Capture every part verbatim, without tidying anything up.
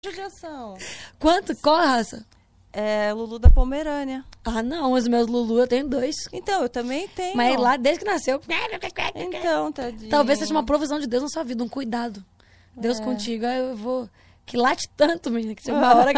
judiação. Quanto? Qual a raça? É Lulu da Pomerânia. Ah, não. Os meus Lulu eu tenho dois. Então, eu também tenho. Mas lá, desde que nasceu... Então, tadinho. Talvez seja uma provisão de Deus na sua vida, um cuidado. Deus É. contigo, aí eu vou... Que late tanto, menina, que chega uma hora que...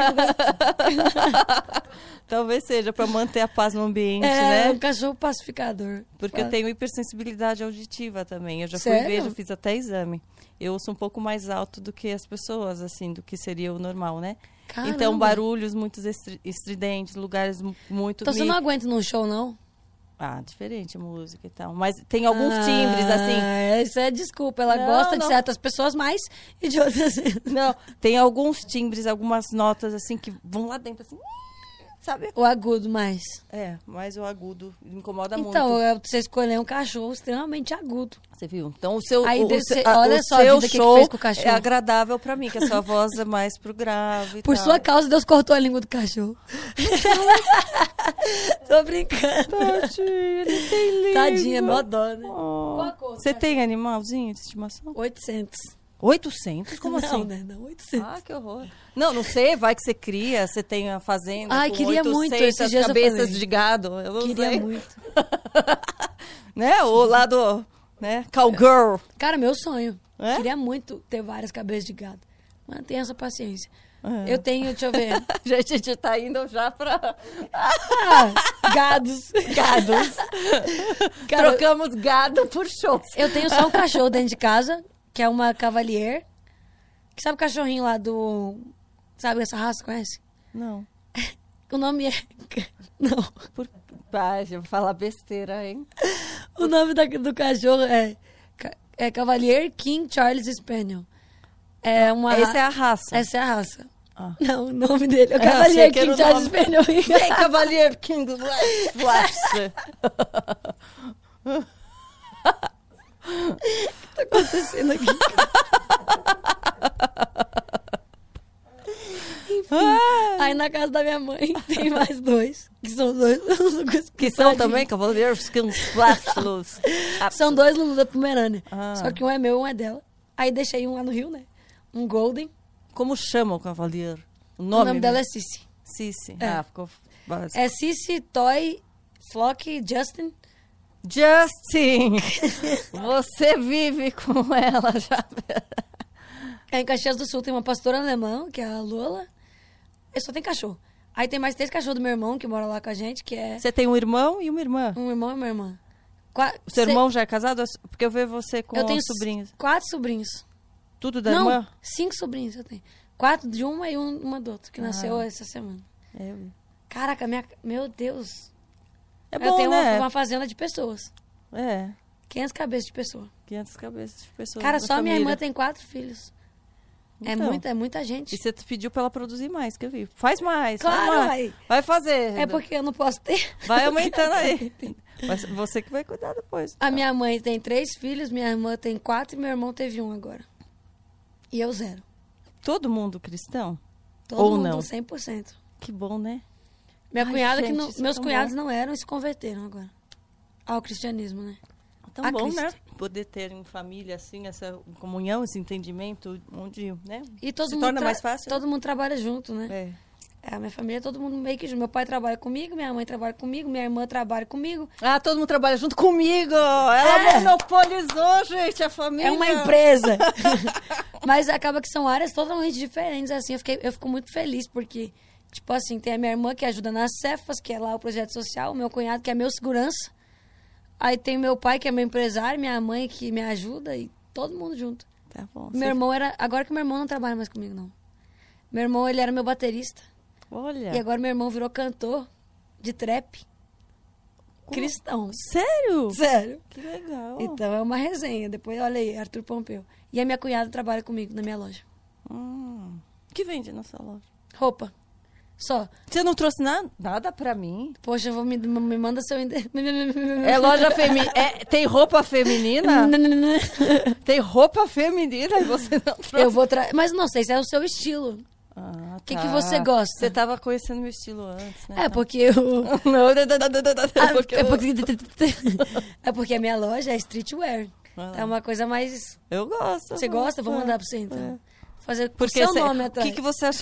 Talvez seja para manter a paz no ambiente, É, né? um cachorro pacificador. Porque eu tenho hipersensibilidade auditiva também. Eu já fui Sério? ver, já fiz até exame. Eu ouço um pouco mais alto do que as pessoas, assim, do que seria o normal, né? Caramba. Então, barulhos muito estri- estridentes, lugares mu- muito... Então você me- não aguenta num show, não? Ah, diferente a música e tal. Mas tem alguns timbres, assim... Ah, isso é desculpa. Ela Não, gosta não. de certas pessoas mais e de outras... Não, tem alguns timbres, algumas notas, assim, que vão lá dentro, assim... Sabe? O agudo mais. É, mas o agudo me incomoda Então, muito. é você escolher um cachorro extremamente agudo. Você viu? Então, o seu, Aí o, desse- o, seu- olha o só a seu vida que que show fez com o cachorro. é agradável pra mim, que a sua voz é mais pro grave e Por tal. sua causa, Deus cortou a língua do cachorro. Tô brincando. Tadinho, ele tem língua. Tadinha, mó dó, né? Oh. Qual a cor do Você cachorro? tem animalzinho de estimação? oitocentos. oitocentos? Como não, assim? né? Não, oitocentos. Ah, que horror. Não, não sei, vai que você cria, você tem a fazenda Ai, com queria muito, oitocentas esses dias eu cabeças falei. de gado. Eu não Queria sei. muito. Né? O lado, né? Cowgirl. Cara, meu sonho. É? Queria muito ter várias cabeças de gado. Mas não tenho essa paciência. É. Eu tenho, deixa eu ver. Gente, a gente tá indo já pra Ah, gados. gados. Cara, Trocamos gado por shows. eu tenho só um cachorro dentro de casa, que é uma Cavalier. Que sabe o cachorrinho lá do... Sabe essa raça, conhece? Não. O nome é... Não. Por... Pai, eu vou falar besteira, hein? O nome da- do cachorro é... Ca- É Cavalier King Charles Spaniel. É uma... Essa é a raça. Essa é a raça. Ah. Não, o nome dele é o Eu achei Cavalier que era King o Charles nome. Spaniel. Vem, Cavalier King Flash. O que tá acontecendo aqui? Enfim, aí na casa da minha mãe tem mais dois, que são dois. Que são também Cavalier King Flash. São dois Lulu da Pomerânia. Ah. Só que um é meu, um é dela. Aí deixei um lá no Rio, né? Um Golden. Como chama o Cavalier? O O nome, nome dela é Cici. Cici. É. Ah, ficou básico. É Cici, Toy, Flock, Justin. Justin! Você vive com ela já. Aí em Caxias do Sul tem uma pastora alemã, que é a Lola. Eu só tenho cachorro. Aí tem mais três cachorros do meu irmão, que mora lá com a gente, que é Você tem um irmão e uma irmã. um irmão e uma irmã. Qua- O seu se- irmão já é casado? Porque eu vejo você com Eu tenho sobrinhos. quatro sobrinhos. Tudo da Não, irmã? cinco sobrinhos eu tenho. Quatro de uma e um, uma do outro, que nasceu Ah. essa semana. É, eu vi. Caraca, minha, meu Deus. É eu bom, tenho né? uma, uma fazenda de pessoas. É, quinhentas cabeças de pessoa. quinhentas cabeças de pessoas. Cara, da só minha família. irmã tem quatro filhos. É, Então. muita, é muita gente. E você pediu pra ela produzir mais, que eu vi. Faz mais, faz Claro, mais. vai. Vai fazer. É porque eu não posso ter. Vai aumentando aí. Mas você que vai cuidar depois. A minha mãe tem três filhos, minha irmã tem quatro e meu irmão teve um agora. E eu zero. Todo mundo cristão? Todo Ou mundo não? cem por cento. Que bom, né? Minha Ai, cunhada, que gente, não, isso é meus tão cunhados bom. não eram e se converteram agora. Ao cristianismo, né? Tão A bom, Cristo. né? Poder ter em família, assim, essa comunhão, esse entendimento, onde, né? E todo Se mundo torna tra- mais fácil. Todo mundo trabalha junto, né? É. É, a minha família, todo mundo meio que junto. Meu pai trabalha comigo, minha mãe trabalha comigo, minha irmã trabalha comigo. Ah, todo mundo trabalha junto comigo! Ela É. monopolizou, gente, a família. É uma empresa. Mas acaba que são áreas totalmente diferentes, assim. Eu, fiquei, eu fico muito feliz, porque, tipo assim, tem a minha irmã que ajuda nas Cefas, que é lá o projeto social, o meu cunhado que é meu segurança. Aí tem meu pai, que é meu empresário, minha mãe que me ajuda e todo mundo junto. Tá bom. Meu irmão era... Agora que meu irmão não trabalha mais comigo, não. Meu irmão, ele era meu baterista. Olha. E agora meu irmão virou cantor de trap. Cristão. Sério? Sério. Que legal. Então é uma resenha. Depois, olha aí, Arthur Pompeu. E a minha cunhada trabalha comigo na minha loja. Hum. O que vende na sua loja? Roupa. Só. Você não trouxe nada, nada pra mim? Poxa, eu vou me, me manda seu endereço. É loja feminina? É, tem roupa feminina? Tem roupa feminina e você não trouxe? Eu vou trazer. Mas não sei se é o seu estilo. Ah, que tá. que você gosta? Você tava conhecendo meu estilo antes, né? É porque eu. Não, não, não, não, não, não, Ah, não, porque é, eu- porque... é porque a minha loja é streetwear. Ah. É uma coisa mais. Eu gosto. Você gosta? Vou mandar pra você então. É. fazer com o Porque seu cê- nome o atrás. que, que você acha